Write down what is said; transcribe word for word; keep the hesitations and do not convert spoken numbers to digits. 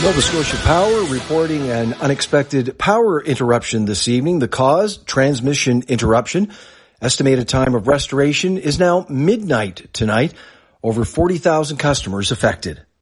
Nova Scotia Power reporting an unexpected power interruption this evening. The cause, transmission interruption. Estimated time of restoration is now midnight tonight. Over forty thousand customers affected.